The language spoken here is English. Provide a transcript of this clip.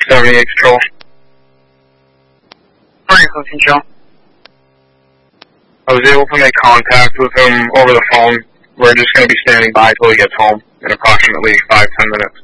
78 Control. Franklin Control. I was able to make contact with him over the phone. We're just going to be standing by till he gets home in approximately 5-10 minutes.